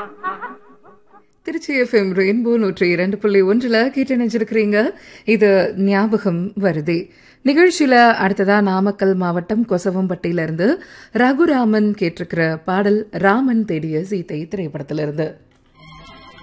Trichy FM rainbow 102.1 கேட்டு நினைச்சிருக்கிறீங்க. இது ஞாபகம் வருதே நிகழ்ச்சியில அடுத்ததா நாமக்கல் மாவட்டம் கொசவம்பட்டியிலிருந்து ரகுராமன் கேட்டிருக்கிற பாடல் ராமன் தேடிய சீதை திரைப்படத்திலிருந்து.